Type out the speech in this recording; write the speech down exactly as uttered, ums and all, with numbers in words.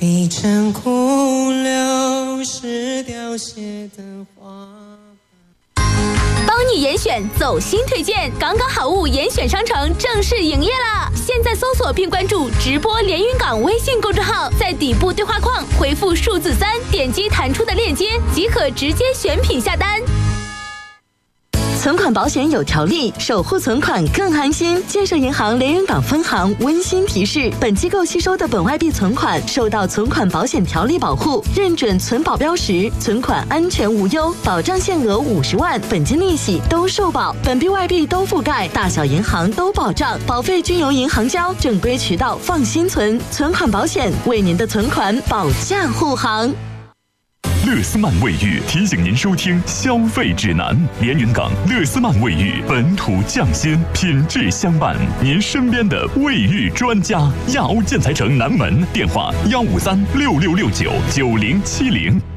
碧城枯柳是凋谢的花。 帮你严选走心推荐，刚刚好物严选商城正式营业了！现在搜索并关注直播连云港微信公众号，在底部对话框回复数字三，点击弹出的链接即可直接选品下单。 存款保险有条例，守护存款更安心。建设银行连云港分行温馨提示：本机构吸收的本外币存款受到存款保险条例保护，认准存保标识，存款安全无忧，保障限额五十万，本金利息都受保，本币外币都覆盖，大小银行都保障，保费均由银行交，正规渠道放心存。存款保险为您的存款保驾护航。 乐思曼卫浴提醒您收听消费指南。连云港乐思曼卫浴本土匠心，品质相伴，您身边的卫浴专家。亚欧建材城南门电话：幺五三六六六九九零七零。